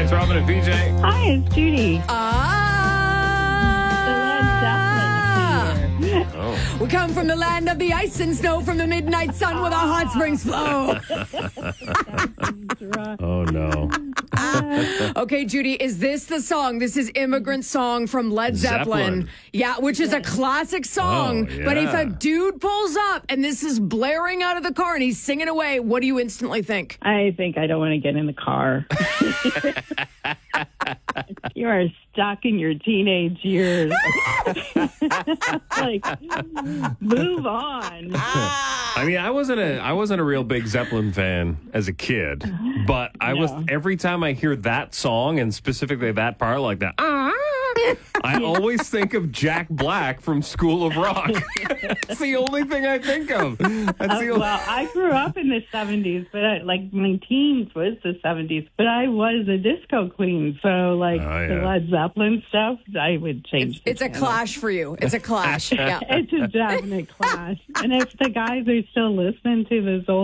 It's Robin and PJ. Hi, it's Judy. Oh. We come from the land of the ice and snow, from the midnight sun where the hot springs flow. Oh, no. Okay, Judy, is this the song? This is Immigrant Song from Led Zeppelin. Yeah, which is a classic song. Oh, yeah. But if a dude pulls up and this is blaring out of the car and he's singing away, what do you instantly think? I think I don't want to get in the car. You are stuck in your teenage years. Like, move on. I mean, I wasn't a real big Zeppelin fan as a kid, but I was every time I hear that song and specifically that part like that. I always think of Jack Black from School of Rock. That's the only thing I think of. Well, I grew up in the 70s, but my teens was the 70s, but I was a disco queen. So, the Led Zeppelin stuff, I would change. It's a clash for you. It's a clash. Yeah. It's a definite clash. And if the guys are still listening to this old